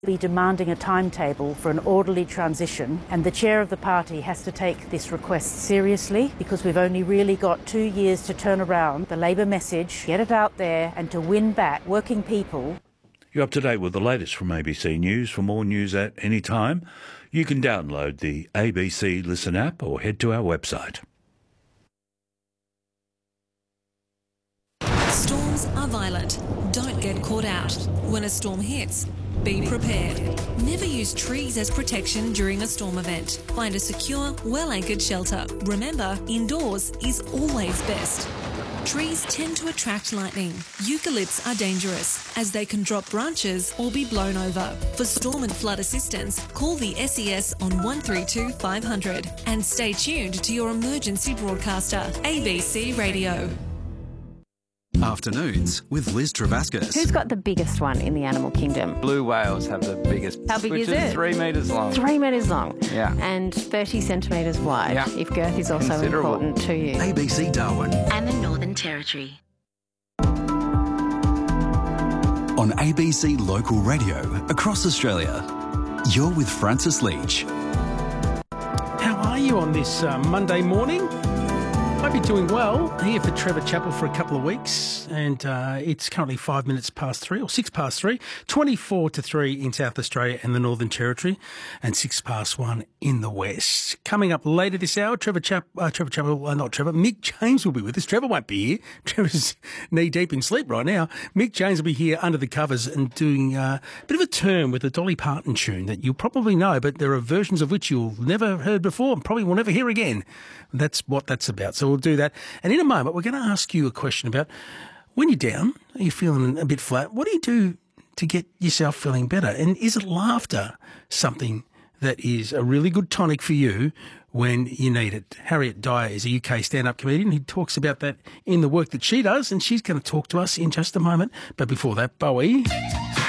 be demanding a timetable for an orderly transition, and the chair of the party has to take this request seriously, because we've only really got 2 years to turn around the Labor message, get it out there, and to win back working people. You're up to date with the latest from ABC News. For more news at any time, you can download the ABC Listen app or head to our website. Storms are violent. Don't get caught out. When a storm hits, be prepared. Never use trees as protection during a storm event. Find a secure, well-anchored shelter. Remember, indoors is always best. Trees tend to attract lightning. Eucalypts are dangerous as they can drop branches or be blown over. For storm and flood assistance, call the SES on 132 500 and stay tuned to your emergency broadcaster, ABC Radio. Afternoons with Liz Travascus. Who's got the biggest one in the animal kingdom? Blue whales have the biggest. How big which is it? 3 metres long. 3 metres long. Yeah. And 30 centimetres wide. Yeah. If girth is also Considerable. important to you. ABC Darwin. And the Northern Territory. On ABC Local Radio across Australia. You're with Francis Leach. How are you on this Monday morning? Hope you're doing well. Here for Trevor Chappell for a couple of weeks, and it's currently 5 minutes past 3, or 6 past 3, 24 to 3 in South Australia and the Northern Territory, and 6 past 1 in the West. Coming up later this hour, Mick James will be with us. Trevor won't be here. Trevor's knee deep in sleep right now. Mick James will be here under the covers and doing a bit of a turn with a Dolly Parton tune that you'll probably know, but there are versions of which you'll never heard before and probably will never hear again. That's what that's about. So we'll do that. And in a moment, we're going to ask you a question about when you're down, are you feeling a bit flat? What do you do to get yourself feeling better? And is it laughter something that is a really good tonic for you when you need it? Harriet Dyer is a UK stand-up comedian who talks about that in the work that she does, and she's going to talk to us in just a moment. But before that, Bowie.